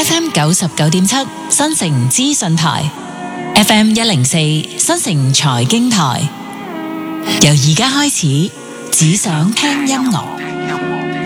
FM 99.7新城資訊台， FM 104新城財經台。由而家開始，只想聽音樂。